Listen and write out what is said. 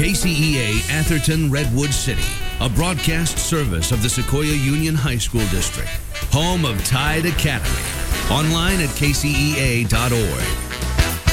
KCEA Atherton Redwood City, a broadcast service of the Sequoia Union High School District, home of Tide Academy. Online at kcea.org.